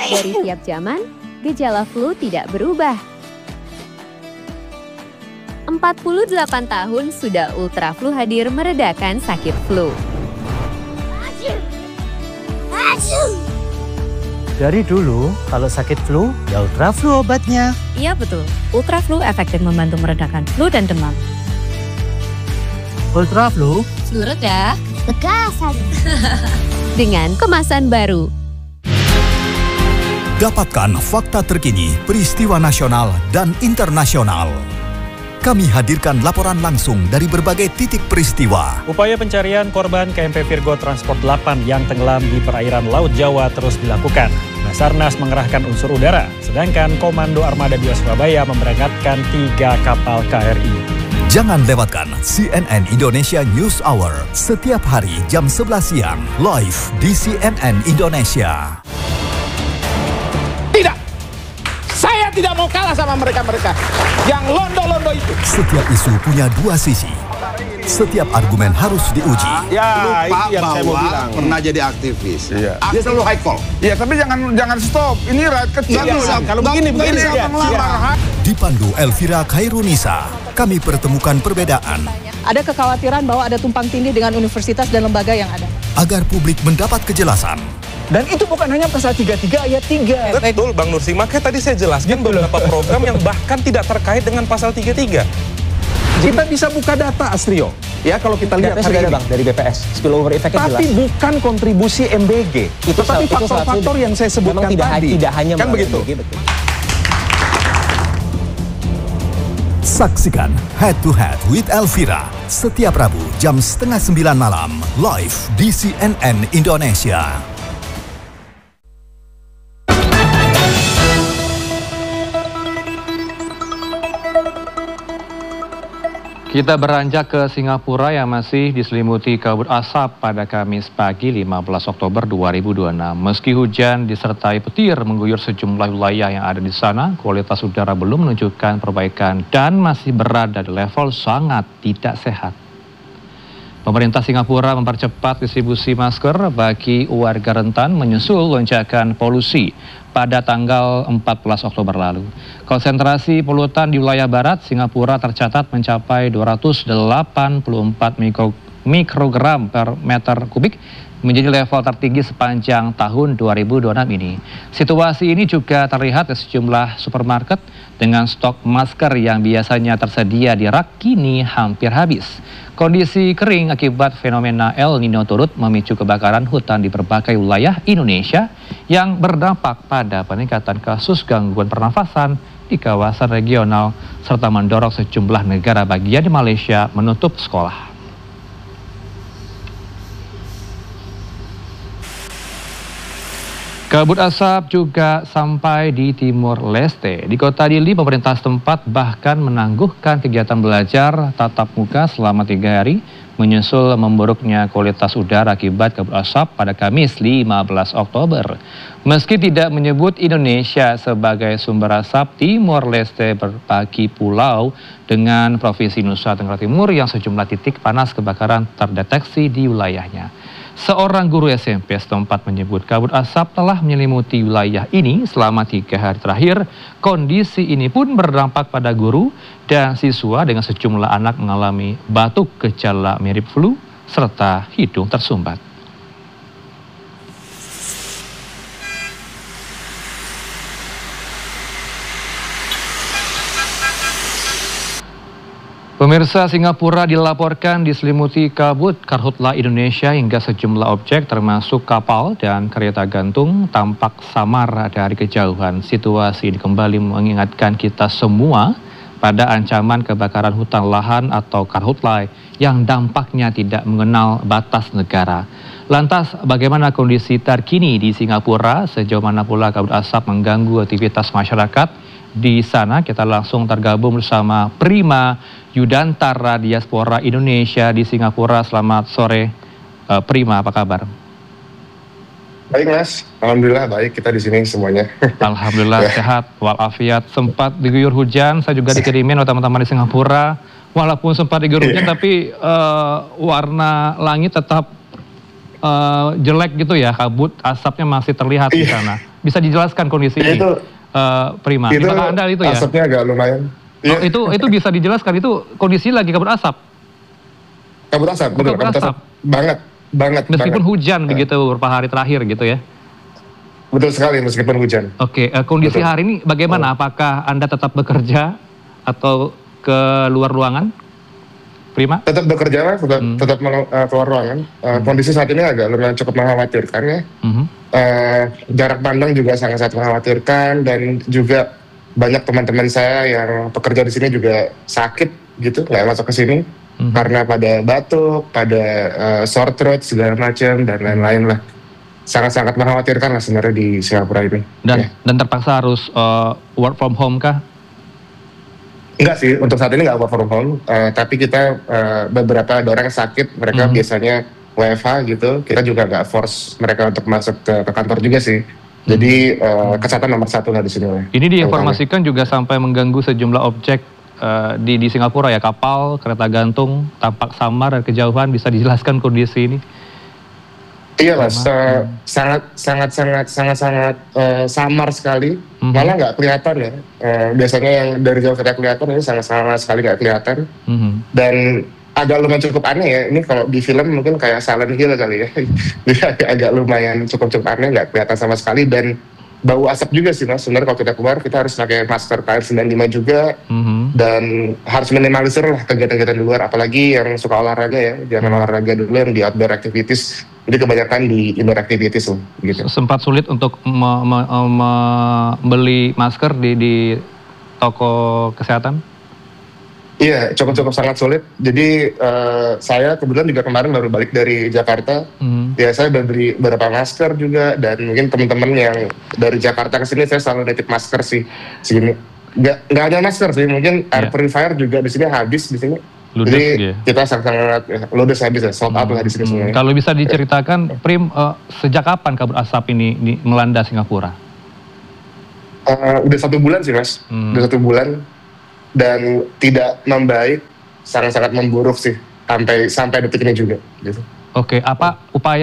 Dari tiap zaman, gejala flu tidak berubah. 48 tahun sudah Ultra Flu hadir meredakan sakit flu. Dari dulu, kalau sakit flu, ya Ultra Flu obatnya. Iya betul, Ultra Flu efektif membantu meredakan flu dan demam. Ultra Flu? Flu reda. Bekasan. Dengan kemasan baru. Dapatkan fakta terkini, peristiwa nasional dan internasional. Kami hadirkan laporan langsung dari berbagai titik peristiwa. Upaya pencarian korban KMP Virgo Transport 8 yang tenggelam di perairan Laut Jawa terus dilakukan. Basarnas mengerahkan unsur udara, sedangkan Komando Armada 2 Surabaya memberangkatkan 3 kapal KRI. Jangan lewatkan CNN Indonesia News Hour setiap hari jam 11 siang, live di CNN Indonesia. Saya tidak mau kalah sama mereka-mereka yang londo-londo itu. Setiap isu punya dua sisi. Setiap argumen harus diuji. Ya, Lupa itu yang saya mau bahwa bilang. pernah jadi aktivis. Iya. Dia selalu high call. Iya, tapi jangan stop. Ini rakyat kecil. Kalau begini siapa melamar. Dipandu Elvira Khairunisa, kami pertemukan perbedaan. Ada kekhawatiran bahwa ada tumpang tindih dengan universitas dan lembaga yang ada. Agar publik mendapat kejelasan. Dan itu bukan hanya pasal 33 ayat 3. Betul Bang Nursi, makanya tadi saya jelaskan beberapa program yang bahkan tidak terkait dengan pasal 33. Kita bisa buka data, Astrio. Ya, kalau kita lihat hari ini. Bang, dari BPS, spillover effect-nya jelas. Tapi bukan kontribusi MBG. Tetapi faktor-faktor yang saya sebutkan tadi. Tidak hanya kan begitu. MBG, betul. Saksikan Head to Head with Elvira setiap Rabu jam 8:30 malam live di CNN Indonesia. Kita beranjak ke Singapura yang masih diselimuti kabut asap pada Kamis pagi 15 Oktober 2026. Meski hujan disertai petir mengguyur sejumlah wilayah yang ada di sana, kualitas udara belum menunjukkan perbaikan dan masih berada di level sangat tidak sehat. Pemerintah Singapura mempercepat distribusi masker bagi warga rentan menyusul lonjakan polusi pada tanggal 14 Oktober lalu. Konsentrasi polutan di wilayah barat Singapura tercatat mencapai 284 mikrogram per meter kubik, menjadi level tertinggi sepanjang tahun 2026 ini. Situasi ini juga terlihat di sejumlah supermarket dengan stok masker yang biasanya tersedia di rak kini hampir habis. Kondisi kering akibat fenomena El Nino turut memicu kebakaran hutan di berbagai wilayah Indonesia yang berdampak pada peningkatan kasus gangguan pernafasan di kawasan regional serta mendorong sejumlah negara bagian di Malaysia menutup sekolah. Kabut asap juga sampai di Timor Leste. Di kota Dili, pemerintah setempat bahkan menangguhkan kegiatan belajar tatap muka selama 3 hari, menyusul memburuknya kualitas udara akibat kabut asap pada Kamis 15 Oktober. Meski tidak menyebut Indonesia sebagai sumber asap, Timor Leste berbagi pulau dengan Provinsi Nusa Tenggara Timur yang sejumlah titik panas kebakaran terdeteksi di wilayahnya. Seorang guru SMP setempat menyebut kabut asap telah menyelimuti wilayah ini selama 3 hari terakhir. Kondisi ini pun berdampak pada guru dan siswa dengan sejumlah anak mengalami batuk, gejala mirip flu, serta hidung tersumbat. Pemirsa, Singapura dilaporkan diselimuti kabut karhutla Indonesia hingga sejumlah objek termasuk kapal dan kereta gantung tampak samar dari kejauhan. Situasi ini kembali mengingatkan kita semua pada ancaman kebakaran hutan lahan atau karhutla yang dampaknya tidak mengenal batas negara. Lantas, bagaimana kondisi terkini di Singapura? Sejauh mana pula kabut asap mengganggu aktivitas masyarakat di sana? Kita langsung tergabung bersama Prima Yudantara Diaspora Indonesia di Singapura. Selamat sore, Prima, apa kabar? Baik Mas, alhamdulillah baik, kita di sini semuanya. Alhamdulillah sehat walafiat. Sempat diguyur hujan, saya juga dikirimin oleh teman-teman di Singapura. Walaupun sempat diguyur hujan, tapi warna langit tetap jelek gitu ya, kabut asapnya masih terlihat di sana. Bisa dijelaskan kondisi ini, Prima? Di belakang Anda itu ya? Asapnya agak lumayan. Oh, itu bisa dijelaskan, itu kondisi lagi kabut asap? Kabut asap, betul. Kabut asap. Banget. Meskipun hujan begitu beberapa hari terakhir gitu ya? Betul sekali, meskipun hujan. Oke, kondisi hari ini bagaimana? Apakah Anda tetap bekerja atau ke luar ruangan, Prima? Tetap bekerja lah, tetap keluar ruangan. Kondisi saat ini agak lumayan cukup mengkhawatirkan ya. Jarak pandang juga sangat-sangat mengkhawatirkan, dan juga banyak teman-teman saya yang pekerja di sini juga sakit gitu, nggak masuk ke sini karena pada batuk, pada sore throat segala macam dan lain-lain lah. Sangat-sangat mengkhawatirkan lah sebenarnya di Singapura ini. Dan terpaksa harus work from home kah? Enggak sih, untuk saat ini nggak work from home, tapi kita beberapa ada orang yang sakit, mereka biasanya WFH gitu, kita juga nggak force mereka untuk masuk ke kantor juga sih. Jadi kesehatan nomor satu lah di sini. Ini diinformasikan juga sampai mengganggu sejumlah objek di Singapura ya, kapal, kereta gantung, tampak samar dan kejauhan. Bisa dijelaskan kondisi ini? Iya mas, sangat samar sekali, malah nggak kelihatan ya. Biasanya yang dari jauh kita kelihatan, ini sangat samar sekali nggak kelihatan. Dan agak lumayan cukup aneh ya, ini kalau di film mungkin kayak Silent Hill kali ya. Jadi agak lumayan cukup aneh, nggak kelihatan sama sekali, dan bau asap juga sih mas. Sebenarnya kalau kita keluar kita harus pakai masker KN95 juga, dan harus minimalisir lah kegiatan-kegiatan di luar, apalagi yang suka olahraga ya, jangan olahraga dulu yang di outdoor activities. Jadi kebanyakan di indoor activities loh, gitu. Sempat sulit untuk membeli masker di toko kesehatan? Iya, cukup sangat sulit. Jadi saya kebetulan juga kemarin baru balik dari Jakarta. Ya saya udah beli beberapa masker juga, dan mungkin teman-teman yang dari Jakarta ke sini saya selalu nitip masker sih. Sini nggak hanya masker sih, mungkin air purifier juga di sini habis di sini. Ludes, jadi kita sangat ludes habis ya, sold out lah di sini semuanya. Kalau bisa diceritakan, Prim, sejak kapan kabut asap ini melanda Singapura? Udah 1 bulan sih mas, udah 1 bulan, dan tidak membaik, sangat-sangat memburuk sih sampai detik ini juga. Gitu. Oke, apa upaya